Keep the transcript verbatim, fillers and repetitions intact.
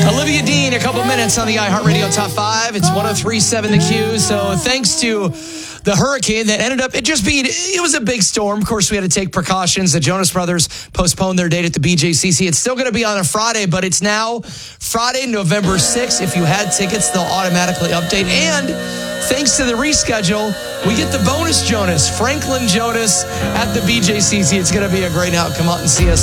Olivia Dean, a couple minutes on the iHeartRadio Top five. It's one oh three point seven The Q. So thanks to the hurricane that ended up, it just being, it was a big storm. Of course, we had to take precautions. The Jonas Brothers postponed their date at the B J C C. It's still going to be on a Friday, but it's now Friday, November sixth. If you had tickets, they'll automatically update. And thanks to the reschedule, we get the bonus Jonas, Franklin Jonas, at the B J C C. It's going to be a great night. Come out and see us.